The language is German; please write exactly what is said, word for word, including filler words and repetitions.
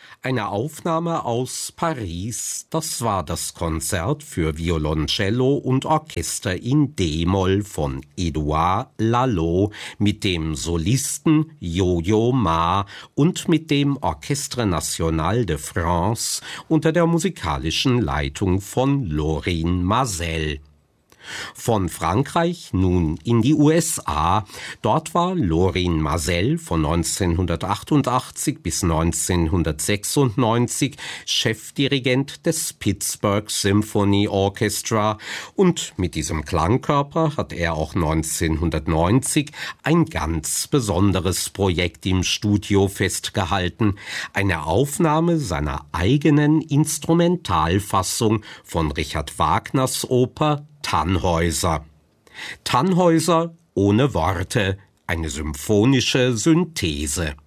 Eine Aufnahme aus Paris, das war das Konzert für Violoncello und Orchester in D-Moll von Édouard Laloux mit dem Solisten Yo-Yo Ma und mit dem Orchestre National de France unter der musikalischen Leitung von Lorin Maazel. Von Frankreich nun in die U S A. Dort war Lorin Maazel von neunzehnhundertachtundachtzig bis neunzehnhundertsechsundneunzig Chefdirigent des Pittsburgh Symphony Orchestra und mit diesem Klangkörper hat er auch neunzehnhundertneunzig ein ganz besonderes Projekt im Studio festgehalten, eine Aufnahme seiner eigenen Instrumentalfassung von Richard Wagners Oper Tannhäuser. Tannhäuser ohne Worte, eine symphonische Synthese.